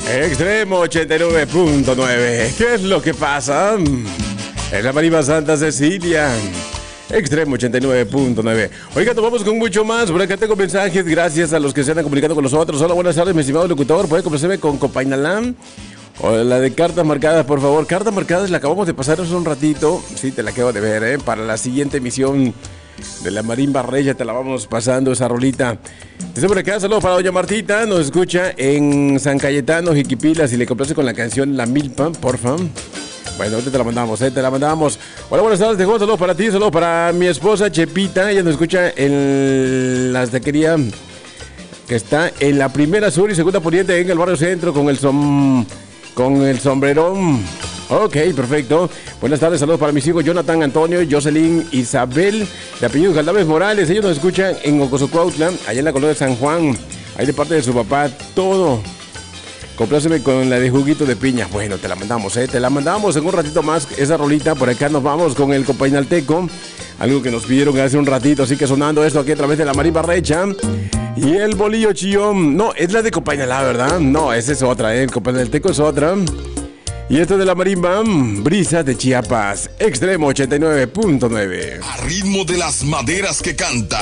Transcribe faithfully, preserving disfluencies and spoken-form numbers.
Extremo ochenta y nueve punto nueve. ¿Qué es lo que pasa? En la Marimba Santa Cecilia. Extremo ochenta y nueve punto nueve. Oiga, nos vamos con mucho más. Por acá tengo mensajes. Gracias a los que se han comunicado con nosotros. Hola, buenas tardes, mi estimado locutor. ¿Puede complacerme con Copainalán? O la de cartas marcadas, por favor. Cartas marcadas la acabamos de pasar hace un ratito. Sí, te la acabo de ver, ¿eh? Para la siguiente emisión de la Marimba Regia te la vamos pasando esa rolita. Desde por acá, saludos para doña Martita. Nos escucha en San Cayetano, Jiquipilas. Y le complace con la canción La Milpa, porfa. Bueno, ahorita te la mandamos, ¿eh? Te la mandamos. Hola, buenas tardes, Juan. Saludos para ti, saludos para mi esposa Chepita. Ella nos escucha en la taquería que está en la primera sur y segunda poniente en el barrio centro con el som... con el sombrerón. Ok, perfecto. Buenas tardes, saludos para mis hijos Jonathan, Antonio, Jocelyn, Isabel, de apellido Galdames Morales. Ellos nos escuchan en Ocosocuautla, allá en la colonia de San Juan. Ahí de parte de su papá, todo. Compláceme con la de juguito de piña. Bueno, te la mandamos, ¿eh? Te la mandamos en un ratito más, esa rolita. Por acá nos vamos con el Copainalteco. Algo que nos pidieron hace un ratito, así que sonando esto aquí a través de la Marimba Regia. Y el bolillo chillón. No, es la de Copainalá, ¿verdad? No, esa es otra, ¿eh? El Copainalteco es otra. Y esto de la Marimba, Brisa de Chiapas. Extremo ochenta y nueve punto nueve. A ritmo de las maderas que canta.